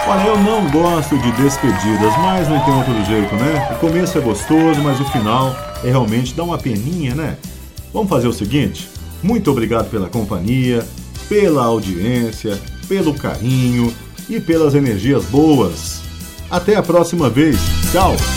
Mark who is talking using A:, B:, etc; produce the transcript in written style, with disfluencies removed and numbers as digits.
A: Olha, eu não gosto de despedidas, mas não tem outro jeito, né? O começo é gostoso, mas o final é realmente dá uma peninha, né? Vamos fazer o seguinte? Muito obrigado pela companhia, pela audiência, pelo carinho e pelas energias boas. Até a próxima vez. Tchau!